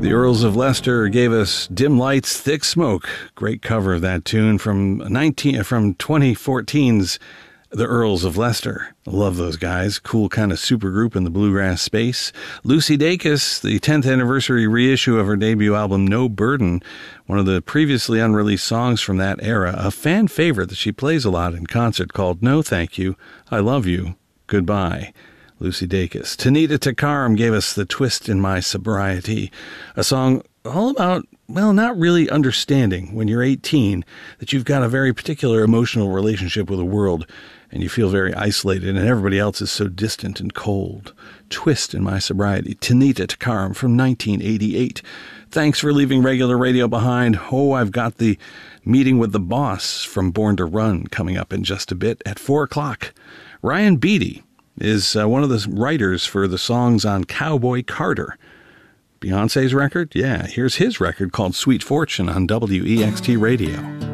The Earls of Leicester gave us Dim Lights, Thick Smoke. Great cover of that tune from 2014's The Earls of Leicester. I love those guys. Cool kind of supergroup in the bluegrass space. Lucy Dacus, the 10th anniversary reissue of her debut album No Burden, one of the previously unreleased songs from that era, a fan favorite that she plays a lot in concert called No Thank You, I Love You, Goodbye. Lucy Dacus. Tanita Tikaram gave us The Twist in My Sobriety, a song all about, well, not really understanding when you're 18 that you've got a very particular emotional relationship with the world and you feel very isolated and everybody else is so distant and cold. Twist in My Sobriety. Tanita Tikaram from 1988. Thanks for leaving regular radio behind. Oh, I've got the meeting with the boss from Born to Run coming up in just a bit at 4 o'clock. Ryan Beatty is one of the writers for the songs on Cowboy Carter. Beyonce's record? Yeah, here's his record called Sweet Fortune on WEXT Radio.